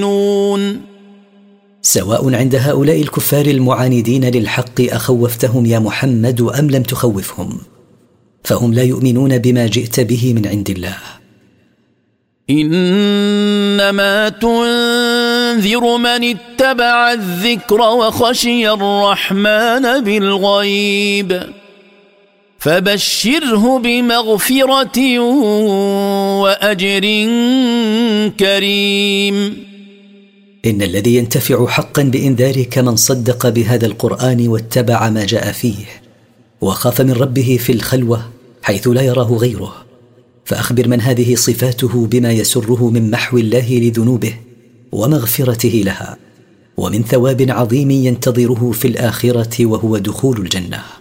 سواء عند هؤلاء الكفار المعاندين للحق أخوفتهم يا محمد أم لم تخوفهم، فهم لا يؤمنون بما جئت به من عند الله. إنما تنذر من اتبع الذكر وخشي الرحمن بالغيب فبشره بمغفرة وأجر كريم. إن الذي ينتفع حقا بإنذارك من صدق بهذا القرآن واتبع ما جاء فيه وخاف من ربه في الخلوة حيث لا يراه غيره، فأخبر من هذه صفاته بما يسره من محو الله لذنوبه ومغفرته لها، ومن ثواب عظيم ينتظره في الآخرة وهو دخول الجنة.